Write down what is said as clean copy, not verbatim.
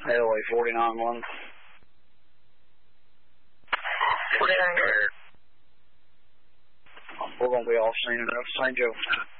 LA 49-1. 49 We're going to be off scene enough. St. Joe.